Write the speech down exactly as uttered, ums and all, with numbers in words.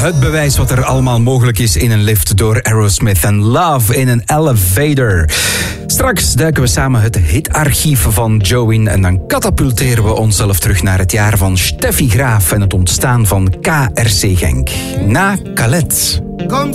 Het bewijs wat er allemaal mogelijk is in een lift door Aerosmith en Love in een Elevator. Straks duiken we samen het hitarchief van Joe in en dan katapulteren we onszelf terug naar het jaar van Steffi Graaf en het ontstaan van K R C Genk. Na Khaled. Comme